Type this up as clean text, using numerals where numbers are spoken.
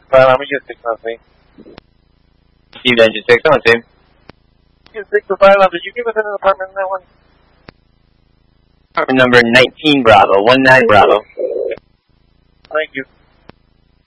Well, let me get 6 on scene. Steve Engine 6 on team. Get 6 to 5 on. Did you give us an apartment in that one? Apartment number 19 Bravo, 19 Bravo. Thank you.